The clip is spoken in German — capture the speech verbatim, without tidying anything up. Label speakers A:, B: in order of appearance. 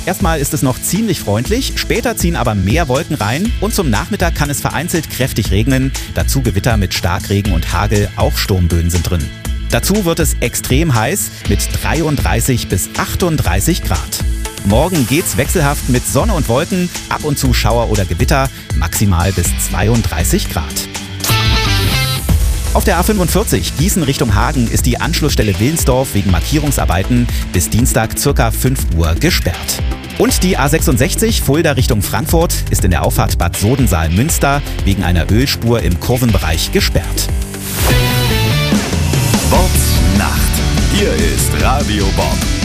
A: Erstmal ist es noch ziemlich freundlich, später ziehen aber mehr Wolken rein und zum Nachmittag kann es vereinzelt kräftig regnen. Dazu Gewitter mit Starkregen und Hagel, auch Sturmböen sind drin. Dazu wird es extrem heiß mit dreiunddreißig bis achtunddreißig Grad. Morgen geht's wechselhaft mit Sonne und Wolken, ab und zu Schauer oder Gewitter, maximal bis zweiunddreißig Grad. Auf der A fünfundvierzig Gießen Richtung Hagen ist die Anschlussstelle Wilnsdorf wegen Markierungsarbeiten bis Dienstag ca. fünf Uhr gesperrt. Und die A sechsundsechzig Fulda Richtung Frankfurt ist in der Auffahrt Bad Sodensaal-Münster wegen einer Ölspur im Kurvenbereich gesperrt.
B: Bobbs Nacht. Hier ist Radio Bob.